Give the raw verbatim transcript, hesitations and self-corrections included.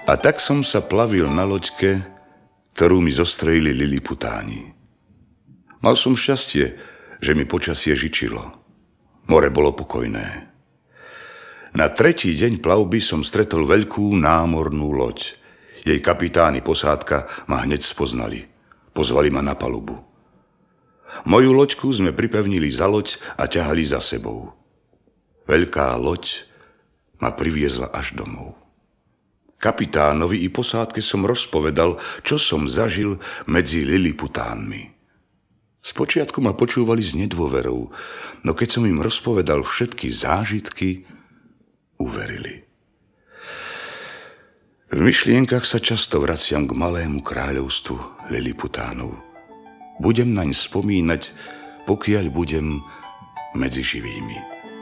A tak som sa plavil na loďke, ktorú mi zostrojili liliputáni. Mal som šťastie, že mi počasie žičilo. More bolo pokojné. Na tretí deň plavby som stretol veľkú námornú loď. Jej kapitán i posádka ma hneď spoznali. Pozvali ma na palubu. Moju loďku sme pripevnili za loď a ťahali za sebou. Veľká loď ma priviezla až domov. Kapitánovi i posádke som rozpovedal, čo som zažil medzi liliputánmi. Spočiatku ma počúvali s nedôverou, no keď som im rozpovedal všetky zážitky, uverili. V myšlienkach sa často vraciam k malému kráľovstvu liliputánov. Budem naň spomínať, pokiaľ budem medzi živými.